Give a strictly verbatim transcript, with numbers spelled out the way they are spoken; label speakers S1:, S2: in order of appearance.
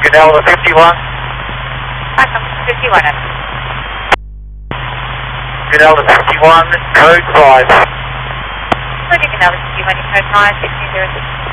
S1: Canela fifty-one.
S2: Welcome, fifty-one.
S1: Canela fifty-one, code five.
S2: Canela fifty-one, code five, six zero six.